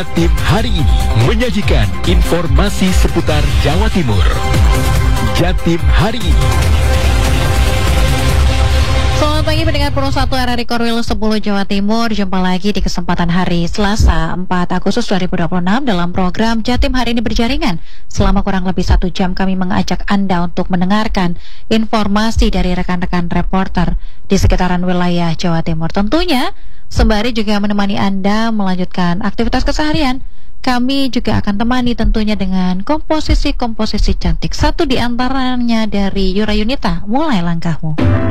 Jatim hari ini menyajikan informasi seputar Jawa Timur. Jatim hari ini. Selamat pagi pendengar Pro 1 RRI Korwil 10 Jawa Timur. Jumpa lagi di kesempatan hari Selasa 4 Agustus 2026 dalam program Jatim hari ini berjaringan. Selama kurang lebih 1 jam kami mengajak Anda untuk mendengarkan informasi dari rekan-rekan reporter di sekitaran wilayah Jawa Timur. Tentunya sembari juga menemani Anda melanjutkan aktivitas keseharian, kami juga akan temani tentunya dengan komposisi-komposisi cantik. Satu di antaranya dari Yura Yunita, Mulai Langkahmu.